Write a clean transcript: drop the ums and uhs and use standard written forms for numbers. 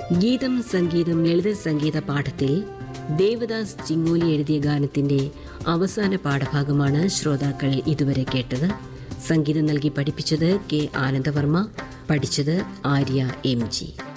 ഗീതം സംഗീതം ലളിത സംഗീത പാഠത്തിൽ ദേവദാസ് ചിങ്ങോലി എഴുതിയ ഗാനത്തിന്റെ അവസാന പാഠഭാഗമാണ് ശ്രോതാക്കൾ ഇതുവരെ കേട്ടത്. സംഗീതം നൽകി പഠിപ്പിച്ചത് കെ ആനന്ദവർമ്മ, പഠിച്ചത് ആര്യ എം ജി.